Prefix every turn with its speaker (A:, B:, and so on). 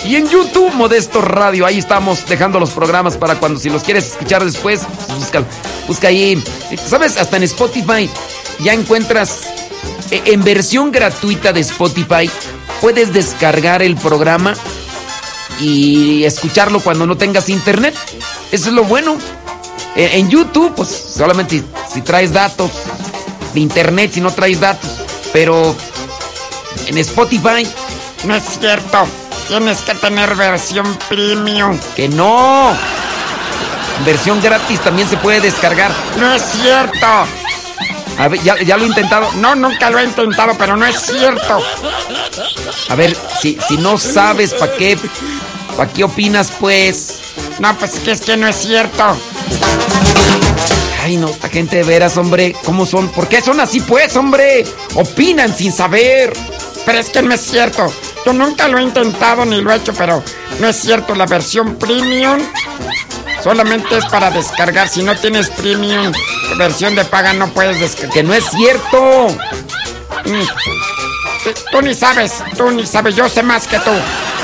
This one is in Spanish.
A: Y en YouTube, Modesto Radio. Ahí estamos dejando los programas para cuando si los quieres escuchar después, pues busca ahí. ¿Sabes? Hasta en Spotify ya encuentras en versión gratuita de Spotify. Puedes descargar el programa y escucharlo cuando no tengas internet. Eso es lo bueno. En YouTube, pues solamente si traes datos de internet, si no traes datos. Pero en Spotify...
B: No es cierto. Tienes que tener versión premium.
A: ¡Que no! Versión gratis también se puede descargar.
B: No es cierto.
A: A ver, ¿ya lo he intentado?
B: No, nunca lo he intentado, pero no es cierto.
A: A ver, si no sabes, ¿para qué opinas, pues?
B: No, pues que es que no es cierto.
A: Ay, no, la gente de veras, hombre, ¿cómo son? ¿Por qué son así, pues, hombre? Opinan sin saber.
B: Pero es que no es cierto. Yo nunca lo he intentado ni lo he hecho, pero no es cierto. La versión premium solamente es para descargar. Si no tienes premium, versión de paga, no puedes descargar.
A: ¡Que no es cierto!
B: Tú ni sabes, yo sé más que tú.